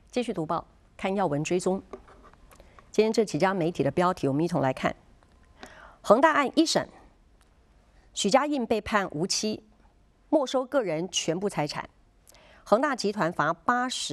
继续读报，看要闻追踪。今天这几家媒体的标题，我们一同来看。恒大案一审，许家印被判无期，没收个人全部财产，恒大集团罚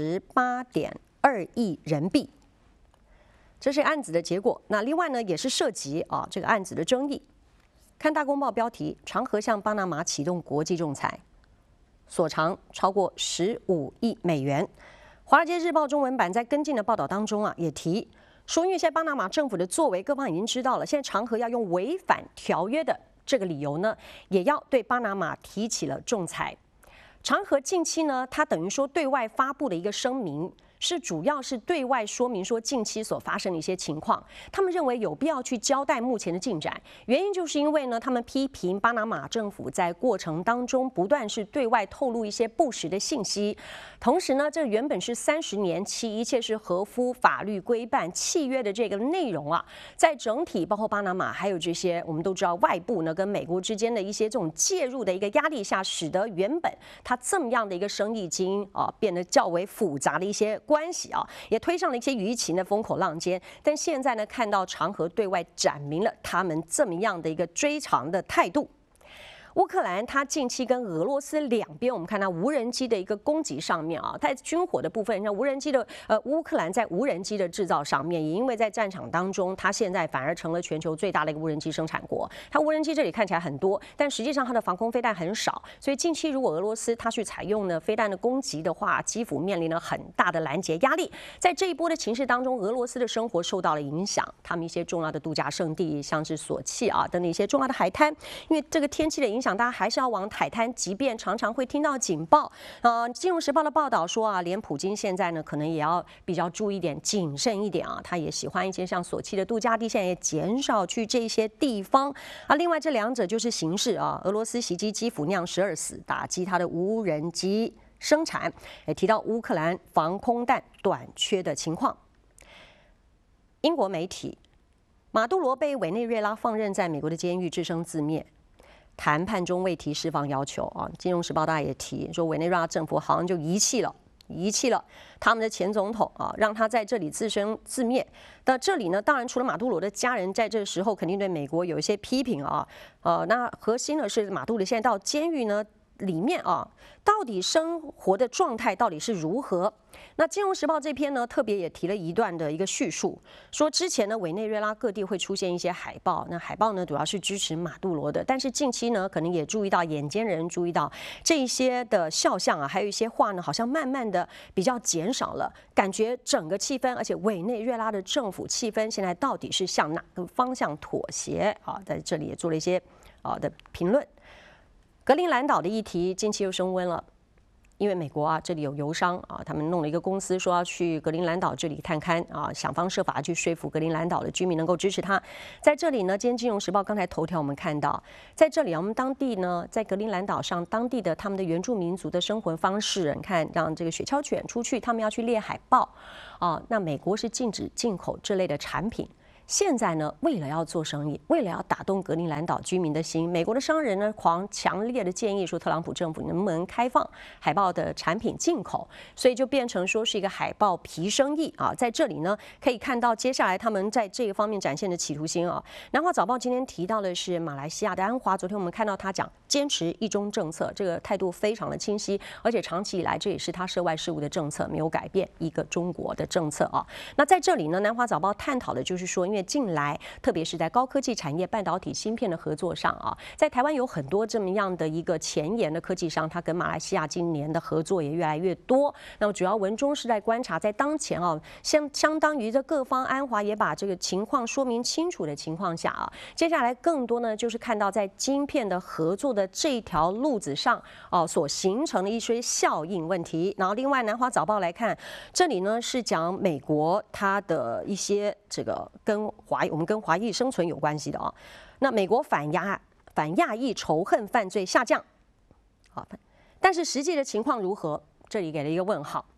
88.2亿人民币。这是案子的结果。那另外呢，也是涉及这个案子的争议。看大公报标题：长和向巴拿马启动国际仲裁，所偿超过15亿美元。华尔街日报中文版在跟进的报道当中也提说，因为现在巴拿马政府的作为，各方已经知道了，现在长和要用违反条约的这个理由呢，也要对巴拿马提起了仲裁。长和近期呢，它等于说对外发布的一个声明，主要是对外说明说近期所发生的一些情况，他们认为有必要去交代目前的进展。原因就是因为呢，他们批评巴拿马政府在过程当中不断是对外透露一些不实的信息，同时呢，这原本是30年期，一切是合乎法律规范契约的这个内容在整体包括巴拿马还有这些我们都知道外部呢跟美国之间的一些这种介入的一个压力下，使得原本它这么样的一个生意经变得较为复杂的一些关系也推上了一些舆情的风口浪尖。但现在呢，看到长和对外展明了他们这么样的一个追偿的态度。乌克兰它近期跟俄罗斯两边，我们看到无人机的一个攻击上面在军火的部分，像无人机的乌克兰在无人机的制造上面，也因为在战场当中，它现在反而成了全球最大的一个无人机生产国。它无人机这里看起来很多，但实际上它的防空飞弹很少，所以近期如果俄罗斯它去采用呢飞弹的攻击的话，基辅面临了很大的拦截压力。在这一波的情势当中，俄罗斯的生活受到了影响，他们一些重要的度假胜地，像是索契等等一些重要的海滩，因为这个天气的影响，大家还是要往海滩，即便常常会听到警报。金融时报的报道说连普京现在呢，可能也要比较注意一点、谨慎一点他也喜欢一些像索契的度假地，现在也减少去这些地方另外这两者就是形势俄罗斯袭击基辅酿12死，打击它的无人机生产，也提到乌克兰防空弹短缺的情况。英国媒体，马杜罗被委内瑞拉放任在美国的监狱，自生自灭。谈判中未提释放要求金融时报大家也提说，委内瑞拉政府好像就遗弃了他们的前总统让他在这里自生自灭。那这里呢，当然除了马杜罗的家人在这时候肯定对美国有一些批评那核心呢是马杜罗现在到监狱呢里面到底生活的状态到底是如何？那《金融时报》这篇呢，特别也提了一段的一个叙述，说之前呢，委内瑞拉各地会出现一些海报，那海报呢主要是支持马杜罗的，但是近期呢，可能也注意到眼尖人注意到这一些的肖像还有一些话呢，好像慢慢的比较减少了，感觉整个气氛，而且委内瑞拉的政府气氛现在到底是向哪个方向妥协在这里也做了一些的评论。格陵兰岛的议题近期又升温了，因为美国这里有油商他们弄了一个公司说要去格陵兰岛这里探勘想方设法去说服格陵兰岛的居民能够支持他。在这里呢，今天《金融时报》刚才头条我们看到，在这里我们当地呢，在格陵兰岛上当地的他们的原住民族的生活方式，你看让这个雪橇犬出去，他们要去猎海豹那美国是禁止进口这类的产品。现在呢，为了要做生意，为了要打动格陵兰岛居民的心，美国的商人呢强烈的建议说，特朗普政府能不能开放海豹的产品进口，所以就变成说是一个海豹皮生意在这里呢，可以看到接下来他们在这个方面展现的企图心南华早报今天提到的是马来西亚的安华，昨天我们看到他讲坚持一中政策，这个态度非常的清晰，而且长期以来这也是他涉外事务的政策，没有改变一个中国的政策那在这里呢，南华早报探讨的就是说，因为近来特别是在高科技产业、半导体芯片的合作上在台湾有很多这么样的一个前沿的科技商，他跟马来西亚今年的合作也越来越多。那么主要文中是在观察，在当前相当于这各方安华也把这个情况说明清楚的情况下接下来更多呢就是看到在晶片的合作的这条路子上所形成的一些效应问题。然后另外南华早报来看，这里呢是讲美国它的一些这个我们跟华裔生存有关系的那美国反亚裔仇恨犯罪下降但是实际的情况如何？这里给了一个问号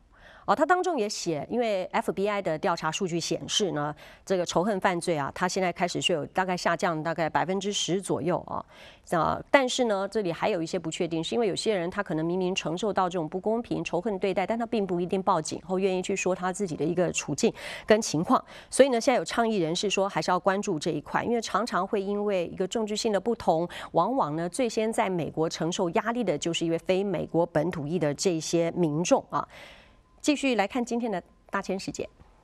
它当中也写，因为 FBI 的调查数据显示呢，这个仇恨犯罪啊，它现在开始是有大概下降大概10%左右啊。但是呢，这里还有一些不确定，是因为有些人他可能明明承受到这种不公平、仇恨对待，但他并不一定报警或愿意去说他自己的一个处境跟情况。所以呢，现在有倡议人士说，还是要关注这一块，因为常常会因为一个政治性的不同，往往呢最先在美国承受压力的就是因为非美国本土裔的这些民众啊。继续来看今天的大千世界。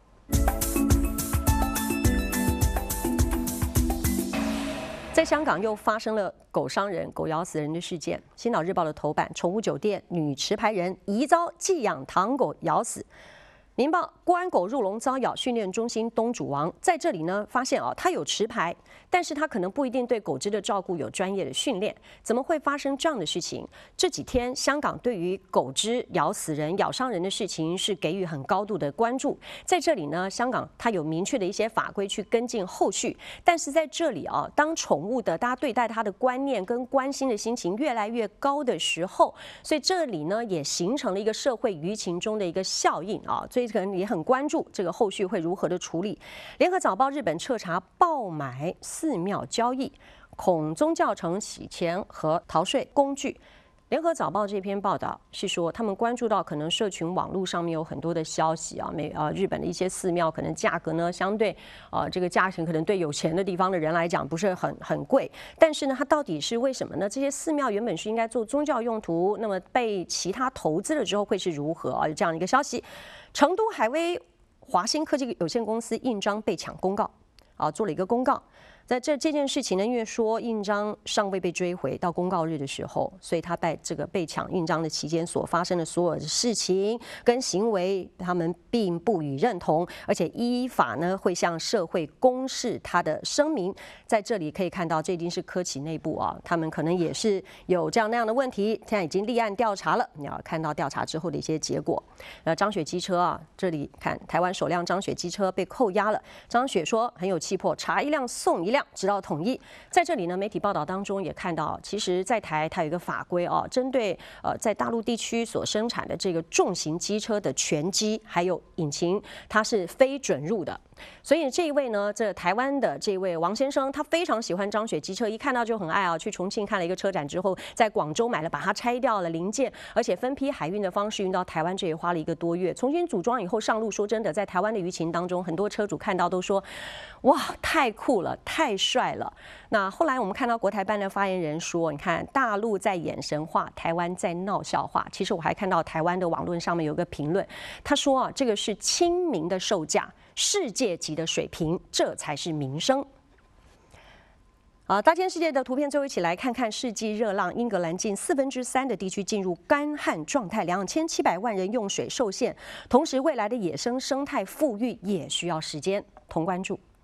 在香港又发生了狗伤人、狗咬死人的事件。《星岛日报》的头版：宠物酒店女持牌人疑遭寄养唐狗咬死。《民报》国安狗入笼遭咬，训练中心东主亡。在这里呢，发现他有持牌，但是他可能不一定对狗只的照顾有专业的训练，怎么会发生这样的事情？这几天香港对于狗只咬死人、咬伤人的事情是给予很高度的关注。在这里呢，香港它有明确的一些法规去跟进后续，但是在这里当宠物的大家对待它的观念跟关心的心情越来越高的时候，所以这里呢也形成了一个社会舆情中的一个效应所以可能也很关注这个后续会如何的处理。联合早报日本彻查爆买寺庙交易，恐宗教成洗钱和逃税工具。联合早报这篇报道是说，他们关注到可能社群网络上面有很多的消息日本的一些寺庙可能价格呢相对这个价钱可能对有钱的地方的人来讲不是很贵，但是呢它到底是为什么呢？这些寺庙原本是应该做宗教用途，那么被其他投资了之后会是如何有这样的一个消息。成都海威华新科技有限公司印章被抢公告做了一个公告。在这件事情呢，因为说印章尚未被追回到公告日的时候，所以他在这个被抢印章的期间所发生的所有的事情跟行为，他们并不予认同，而且依法呢会向社会公示他的声明。在这里可以看到，这已经是科企内部他们可能也是有这样那样的问题，现在已经立案调查了。你要看到调查之后的一些结果。张雪机车这里看台湾首辆张雪机车被扣押了，张雪说很有气魄，查一辆送一辆。直到统一。在这里呢，媒体报道当中也看到，其实在台它有一个法规针对在大陆地区所生产的这个重型机车的全机还有引擎，它是非准入的。所以这一位呢，这台湾的这位王先生，他非常喜欢张雪机车，一看到就很爱去重庆看了一个车展之后，在广州买了，把它拆掉了零件，而且分批海运的方式运到台湾，这也花了1个多月，重新组装以后上路。说真的，在台湾的舆情当中，很多车主看到都说，哇，太酷了，太帅了。那后来我们看到国台办的发言人说，你看大陆在演神话，台湾在闹笑话。其实我还看到台湾的网络上面有个评论，他说这个是亲民的售价。世界级的水平，这才是民生。大千世界的图片，最后一起来看看世纪热浪，英格兰近3/4的地区进入干旱状态，2700万人用水受限，同时未来的野生生态富裕也需要时间。同关注。